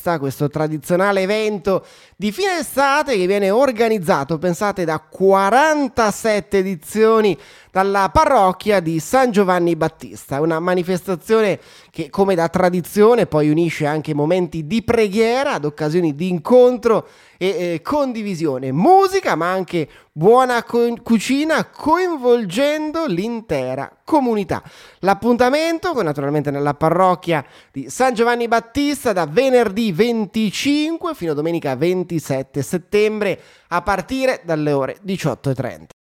Battista, questo tradizionale evento di fine estate che viene organizzato, pensate, da 47 edizioni dalla parrocchia di San Giovanni Battista, una manifestazione che come da tradizione poi unisce anche momenti di preghiera ad occasioni di incontro e condivisione, musica ma anche buona cucina coinvolgendo l'intera comunità. L'appuntamento naturalmente nella parrocchia di San Giovanni Battista da venerdì 25 fino a domenica 27 settembre a partire dalle ore 18:30.